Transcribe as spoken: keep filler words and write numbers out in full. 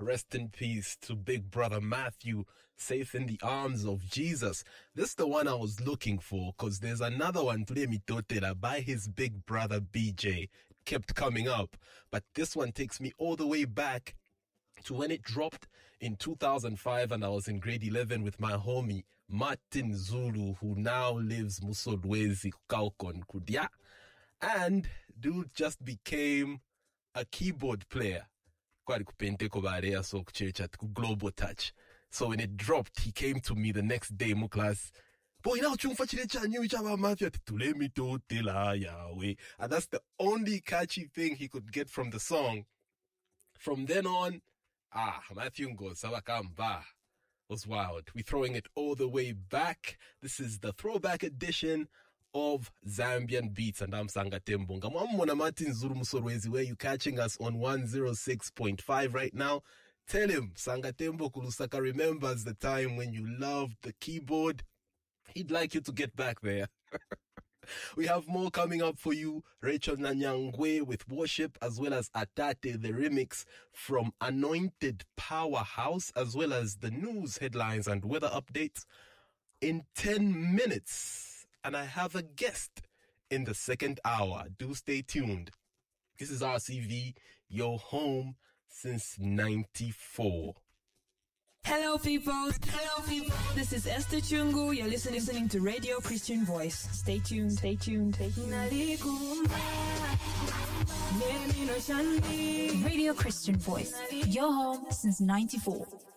rest in peace to Big Brother Matthew, safe in the arms of Jesus. This is the one I was looking for, because there's another one, Tulemi Totela, by his big brother B J. It kept coming up, but this one takes me all the way back to when it dropped in two thousand five, and I was in grade eleven with my homie Martin Zulu, who now lives Musodwezi Kaukon Kudia. And dude just became a keyboard player. So Global Touch. So when it dropped, he came to me the next day, mu class. Boy, now Matthew to me to Yahweh. And that's the only catchy thing he could get from the song. From then on, ah, Matthew goes, Sabakamba was wild. We're throwing it all the way back. This is the throwback edition of Zambian Beats, and I'm Sangatembo. Ngamamona Martin Zulu Musorwezi, where you catching us on one oh six point five right now. Tell him Sangatembo Kulusaka remembers the time when you loved the keyboard. He'd like you to get back there. We have more coming up for you. Rachel Nanyangwe with Worship, as well as Atate, the remix from Anointed Powerhouse, as well as the news headlines and weather updates in ten minutes. And I have a guest in the second hour. Do stay tuned. This is R C V, your home since ninety-four. Hello, people. Hello, people. This is Esther Chungu. You're listening, listening to Radio Christian Voice. Stay tuned. Stay tuned. Stay tuned. Radio Christian Voice. Your home since ninety-four.